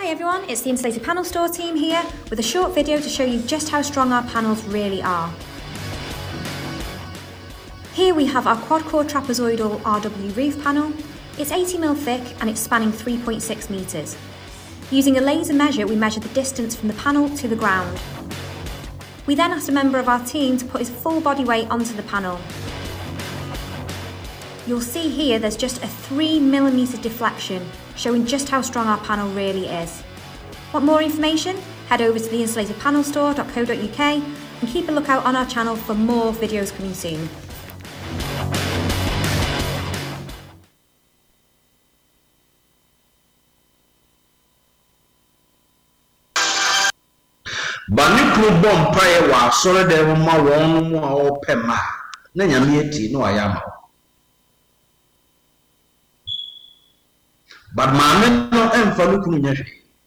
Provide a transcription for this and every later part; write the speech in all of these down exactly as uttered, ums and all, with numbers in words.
everyone, it's the Insulated Panel Store team here with a short video to show you just how strong our panels really are. Here we have our quad-core trapezoidal R W roof panel. It's eighty millimeters thick and it's spanning three point six metres. Using a laser measure, we measure the distance from the panel to the ground. We then asked a member of our team to put his full body weight onto the panel. You'll see here there's just a three millimetre deflection, showing just how strong our panel really is. Want more information? Head over to the insulated panel store dot co dot U K and keep a lookout on our channel for more videos coming soon. Banikru bom paye wa sore de ma won mu a opema na nyame ati no ayama. But maame no emfa no kunu nyahwe.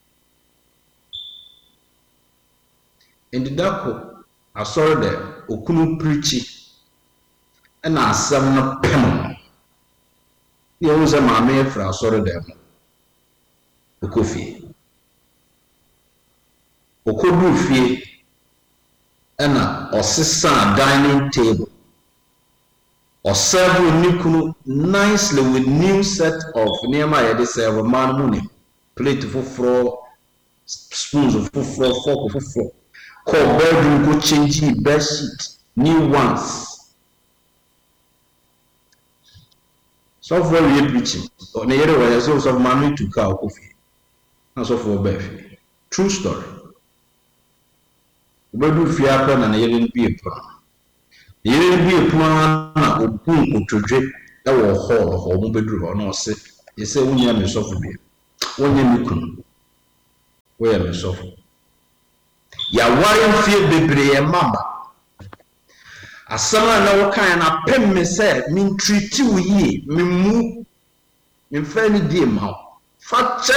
Endidako asore de okunu preachi na asem no pem. Ye wo se maame efra asore de mo. Okofi. Okodu fie ena osisa dining table. Oserve nikunu nicely with new set of nema yede serve man money. Plate for floor, spoons of floor, fork of floor. Call bedroom go change bed sheet, new ones. So for we preaching. On the other way, so of man to cow coffee. And so for Befi. True story. Bedu fie apa na yele bi epra. Yele bi epra na opun otodwe e wo hall ho mo bedu ho na ose yese wunya me sofo bi. Wonya me kunu. Wo ya me sofo. Ya wari fie bebre e mama. Asama na wo kan na pem me se min treat wo yi me mu me fa ni die ma. Fa